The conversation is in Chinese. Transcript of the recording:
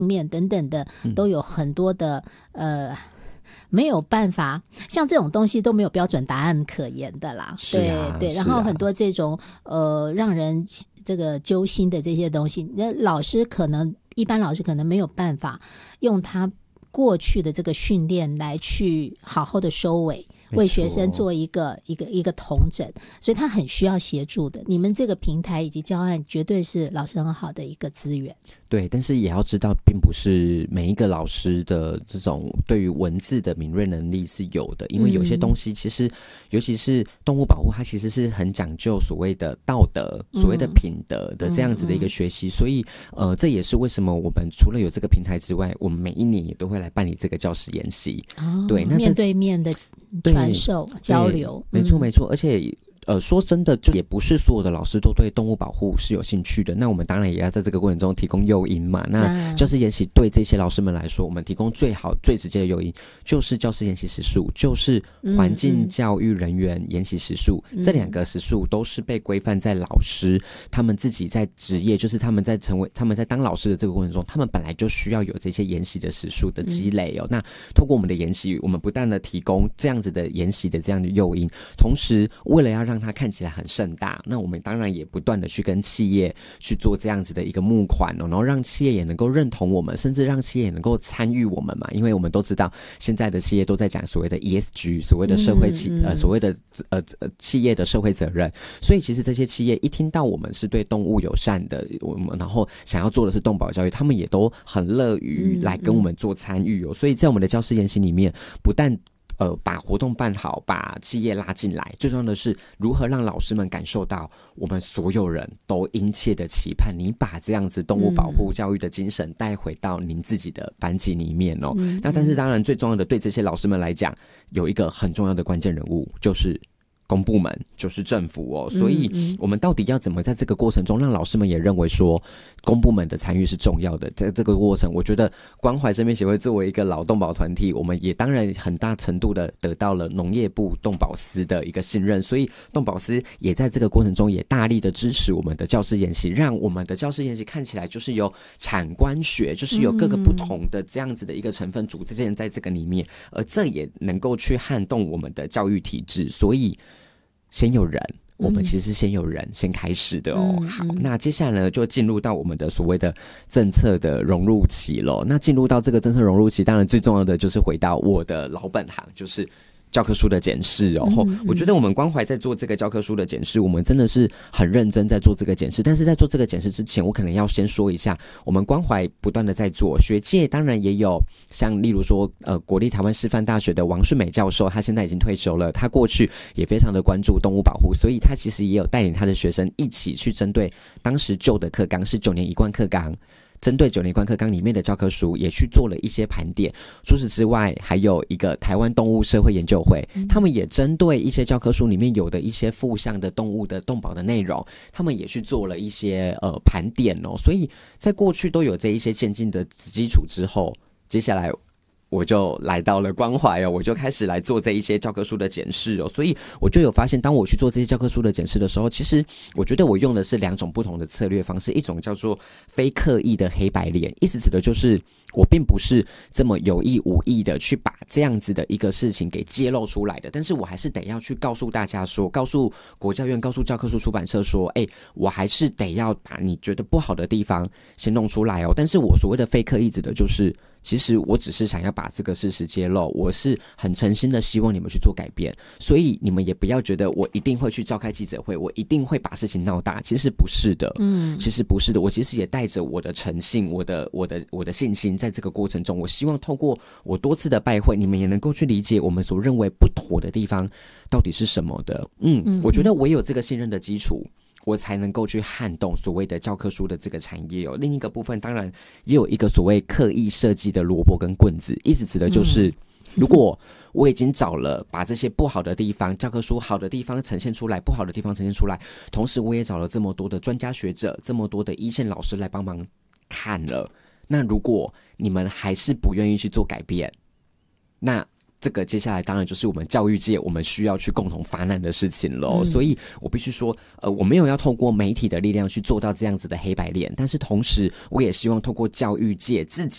面等等的，都有很多的没有办法，像这种东西都没有标准答案可言的啦。对，然后很多这种让人这个揪心的这些东西，老师可能一般老师可能没有办法用他过去的这个训练来去好好的收尾，为学生做一个统整，所以他很需要协助的。你们这个平台以及教案绝对是老师很好的一个资源。 对，但是也要知道并不是每一个老师的这种对于文字的敏锐能力是有的，因为有些东西其实尤其是动物保护，它其实是很讲究所谓的道德、所谓的品德的这样子的一个学习，所以这也是为什么我们除了有这个平台之外，我们每一年也都会来办理这个教师研习。对，那面对面的传授交流， 没错没错，而且说真的，就也不是所有的老师都对动物保护是有兴趣的。那我们当然也要在这个过程中提供诱因嘛。那教师研习对这些老师们来说，我们提供最好最直接的诱因就是教师研习时数，就是环境教育人员研习时数。这两个时数都是被规范在老师他们自己在职业，就是他们在当老师的这个过程中，他们本来就需要有这些研习的时数的积累哦。那透过我们的研习，我们不但的提供这样子的研习的这样的诱因，同时为了要让它看起来很盛大，那我们当然也不断的去跟企业去做这样子的一个募款哦，然后让企业也能够认同我们，甚至让企业也能够参与我们嘛。因为我们都知道现在的企业都在讲所谓的 ESG， 所谓的社会所谓的企业的社会责任，所以其实这些企业一听到我们是对动物友善的，我们然后想要做的是动保教育，他们也都很乐于来跟我们做参与哦。所以在我们的教师研习里面，不但把活动办好，把企业拉进来，最重要的是如何让老师们感受到我们所有人都殷切的期盼你把这样子动物保护教育的精神带回到您自己的班级里面哦。那但是当然最重要的，对这些老师们来讲，有一个很重要的关键人物，就是公部门，就是政府哦。所以我们到底要怎么在这个过程中让老师们也认为说公部门的参与是重要的。在这个过程，我觉得关怀生命协会作为一个老动保团体，我们也当然很大程度的得到了农业部动保司的一个信任，所以动保司也在这个过程中也大力的支持我们的教师研习，让我们的教师研习看起来就是有产官学，就是有各个不同的这样子的一个成分组之间在这个里面，而这也能够去撼动我们的教育体制。所以先有人，我们其实是先有人先开始的哦。好，那接下来呢，就进入到我们的所谓的政策的融入期咯。那进入到这个政策融入期，当然最重要的就是回到我的老本行，就是教科书的检视哦。我觉得我们关怀在做这个教科书的检视，我们真的是很认真在做这个检视。但是在做这个检视之前，我可能要先说一下，我们关怀不断的在做，学界当然也有像例如说国立台湾师范大学的王顺美教授，他现在已经退休了，他过去也非常的关注动物保护，所以他其实也有带领他的学生一起去针对当时旧的课纲是9年一贯课纲，针对9年一贯课纲里面的教科书也去做了一些盘点。除此之外，还有一个台湾动物社会研究会，他们也针对一些教科书里面有的一些负向的动物的动保的内容，他们也去做了一些盘点哦。所以在过去都有这一些渐进的基础之后，接下来我就来到了关怀哦，我就开始来做这一些教科书的检视哦。所以我就有发现，当我去做这些教科书的检视的时候，其实我觉得我用的是2种不同的策略方式，一种叫做非刻意的黑白脸，意思指的就是我并不是这么有意无意的去把这样子的一个事情给揭露出来的，但是我还是得要去告诉大家说，告诉国教院，告诉教科书出版社说，我还是得要把你觉得不好的地方先弄出来哦。但是我所谓的非刻意指的就是其实我只是想要把这个事实揭露，我是很诚心的希望你们去做改变，所以你们也不要觉得我一定会去召开记者会，我一定会把事情闹大，其实不是的，其实不是的，我其实也带着我的诚信，我的信心，在这个过程中，我希望透过我多次的拜会，你们也能够去理解我们所认为不妥的地方到底是什么的。我觉得唯有这个信任的基础，我才能够去撼动所谓的教科书的这个产业哦。另一个部分当然也有一个所谓刻意设计的萝卜跟棍子，意思指的就是如果我已经找了把这些不好的地方，教科书好的地方呈现出来，不好的地方呈现出来，同时我也找了这么多的专家学者，这么多的一线老师来帮忙看了，那如果你们还是不愿意去做改变，那这个接下来当然就是我们教育界我们需要去共同发难的事情咯。所以我必须说我没有要透过媒体的力量去做到这样子的黑白脸，但是同时我也希望透过教育界自己